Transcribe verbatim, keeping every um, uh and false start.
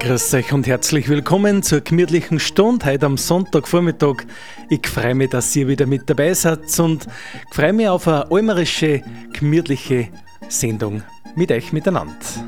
Grüß euch und herzlich willkommen zur gemütlichen Stunde heute am Sonntagvormittag. Ich freue mich, dass ihr wieder mit dabei seid und freue mich auf eine almerische, gemütliche Sendung mit euch miteinander.